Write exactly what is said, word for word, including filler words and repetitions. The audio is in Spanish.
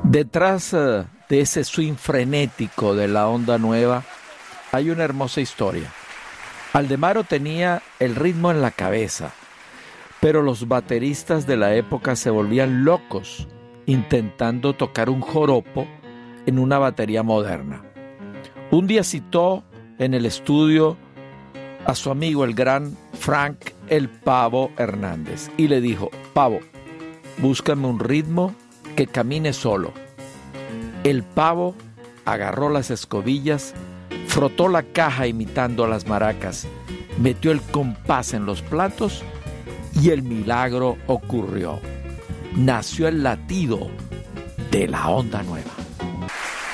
Detrás uh, de ese swing frenético de la onda nueva hay una hermosa historia. Aldemaro tenía el ritmo en la cabeza, pero los bateristas de la época se volvían locos intentando tocar un joropo en una batería moderna. Un día citó en el estudio a su amigo el gran Frank el Pavo Hernández y le dijo: Pavo, búscame un ritmo que camine solo. El Pavo agarró las escobillas, frotó la caja imitando a las maracas, metió el compás en los platos y el milagro ocurrió. Nació el latido de la onda nueva.